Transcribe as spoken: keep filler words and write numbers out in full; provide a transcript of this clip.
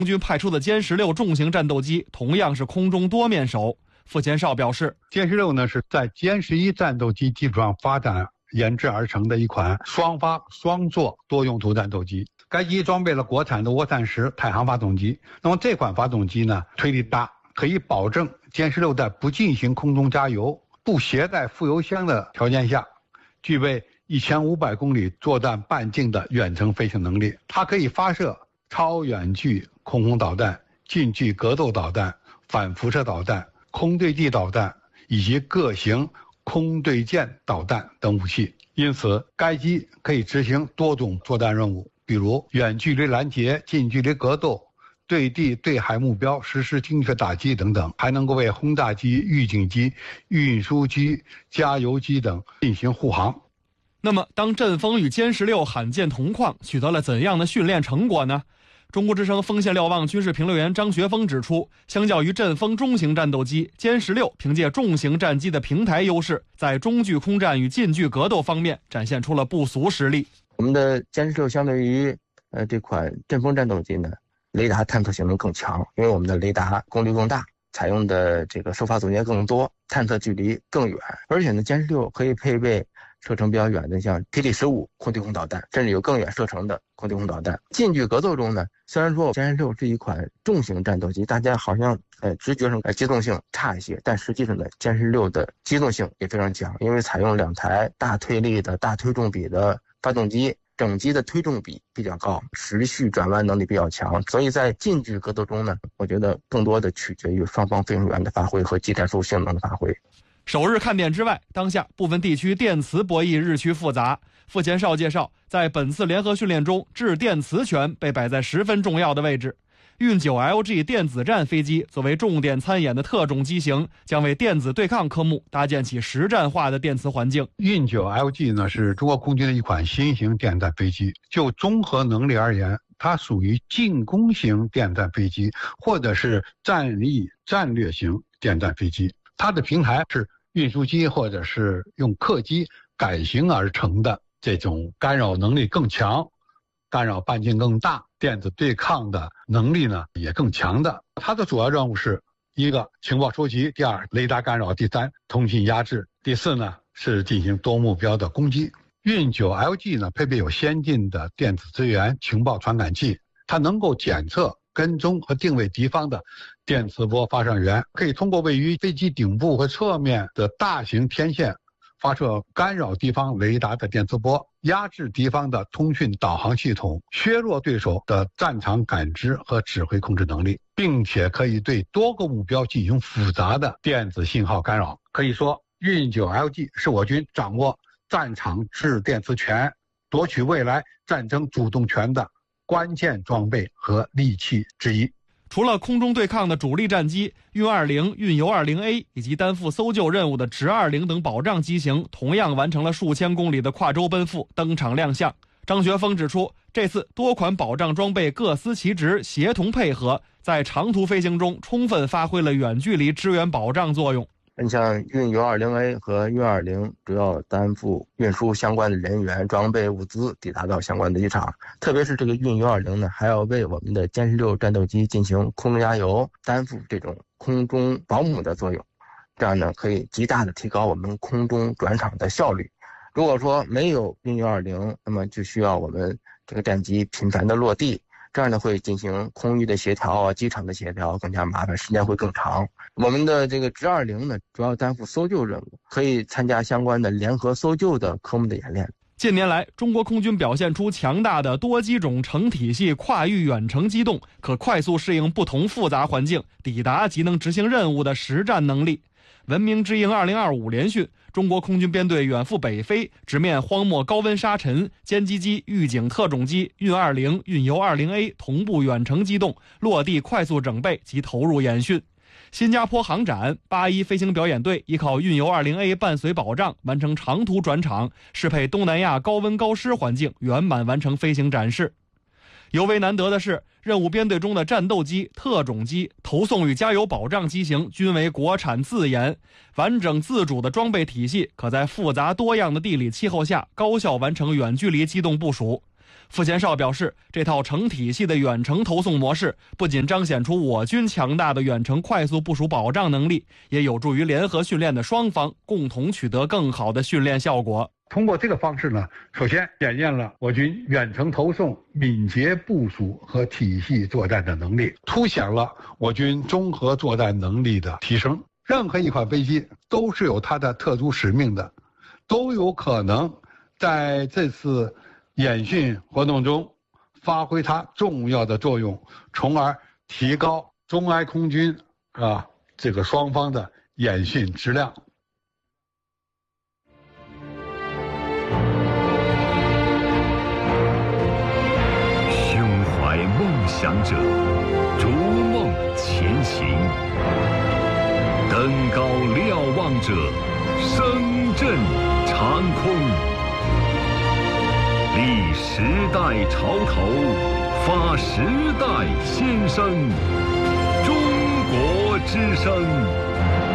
空军派出的歼十六重型战斗机同样是空中多面手。傅前绍表示， 歼十六呢是在歼十一战斗机基础上发展研制而成的一款双发双座多用途战斗机。该机装备了国产的涡扇十太行发动机。那么这款发动机呢，推力大，可以保证歼十六在不进行空中加油、不携带副油箱的条件下，具备一千五百公里作战半径的远程飞行能力。它可以发射超远距空空导弹、近距格斗导弹、反辐射导弹、空对地导弹以及各型空对舰导弹等武器。因此，该机可以执行多种作战任务，比如远距离拦截、近距离格斗、对地对海目标实施精确打击等等，还能够为轰炸机、预警机、运输机、加油机等进行护航。 那么，当阵风与歼十六罕见同框，取得了怎样的训练成果呢？中国之声锋线瞭望军事评论员张学峰指出，相较于阵风中型战斗机，歼十六凭借重型战机的平台优势，在中距空战与近距格斗方面展现出了不俗实力。 我们的歼十六相对于呃这款阵风战斗机呢，雷达探测性能更强，因为我们的雷达功率更大，采用的这个受发组件更多，探测距离更远，而且呢，歼十六可以配备射程比较远的像霹雳十五空对空导弹，甚至有更远射程的空对空导弹。近距格斗中呢，虽然说歼十六是一款重型战斗机，大家好像呃直觉上呃机动性差一些，但实际上呢，歼十六的机动性也非常强，因为采用两台大推力的大推重比的发动机，整机的推重比比较高，持续转弯能力比较强，所以在近距格斗中呢，我觉得更多的取决于双方飞行员的发挥和机战术性能的发挥。 首日看点之外，当下部分地区电磁博弈日趋复杂。傅前绍介绍，在本次联合训练中，制电磁权被摆在十分重要的位置。运九 L G 电子战飞机作为重点参演的特种机型，将为电子对抗科目搭建起实战化的电磁环境。 运九 L G 呢是中国空军的一款新型电战飞机，就综合能力而言，它属于进攻型电战飞机，或者是战力战略型电战飞机。它的平台是运输机或者是用客机改型而成的，这种干扰能力更强，干扰半径更大，电子对抗的能力呢也更强的。它的主要任务是一个情报收集，第二雷达干扰，第三通信压制，第四呢是进行多目标的攻击。运九 L G 呢配备有先进的电子资源情报传感器，它能够检测跟踪和定位敌方的电磁波发射源，可以通过位于飞机顶部和侧面的大型天线发射干扰敌方雷达的电磁波，压制敌方的通讯导航系统，削弱对手的战场感知和指挥控制能力，并且可以对多个目标进行复杂的电子信号干扰。可以说，运九 L G 是我军掌握战场制电磁权、夺取未来战争主动权的关键装备和利器之一。 除了空中对抗的主力战机运二零、运油二零 A 以及担负搜救任务的直二零等保障机型，同样完成了数千公里的跨洲奔赴，登场亮相。张学峰指出，这次多款保障装备各司其职，协同配合，在长途飞行中充分发挥了远距离支援保障作用。 你像运油二零 A 和运二零主要担负运输相关的人员、装备、物资抵达到相关的机场，特别是这个运油二零呢，还要为我们的歼十六战斗机进行空中加油，担负这种空中保姆的作用，这样呢可以极大的提高我们空中转场的效率。如果说没有运油二零，那么就需要我们这个战机频繁的落地，这样呢会进行空域的协调啊，机场的协调更加麻烦，时间会更长。我们的这个直二零呢，主要担负搜救任务，可以参加相关的联合搜救的科目的演练。 近年来，中国空军表现出强大的多机种成体系跨域远程机动，可快速适应不同复杂环境，抵达及能执行任务的实战能力。文明之鹰二零二五联训，中国空军编队远赴北非，直面荒漠高温沙尘，歼击机、预警特种机、运二零、运油二零 A 同步远程机动，落地快速整备及投入演训。新加坡航展八一飞行表演队依靠运油二零 A 伴随保障，完成长途转场，适配东南亚高温高湿环境，圆满完成飞行展示。尤为难得的是，任务编队中的战斗机、特种机、投送与加油保障机型均为国产自研，完整自主的装备体系可在复杂多样的地理气候下高效完成远距离机动部署。 傅前哨表示，这套成体系的远程投送模式不仅彰显出我军强大的远程快速部署保障能力，也有助于联合训练的双方共同取得更好的训练效果。 通过这个方式呢，首先检验了我军远程投送、敏捷部署和体系作战的能力，凸显了我军综合作战能力的提升。任何一款飞机都是有它的特殊使命的，都有可能在这次演训活动中发挥它重要的作用，从而提高中埃空军啊这个双方的演训质量。 胸怀梦想者，逐梦前行；登高瞭望者，声震长空。立时代潮头，发时代先声。中国之声。